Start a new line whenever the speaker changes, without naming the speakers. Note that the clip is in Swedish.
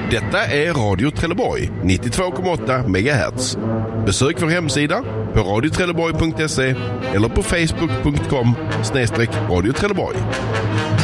Detta är Radio Trelleborg 92,8 MHz. Besök vår hemsida på radiotrelleborg.se eller på facebook.com/Radio Trelleborg.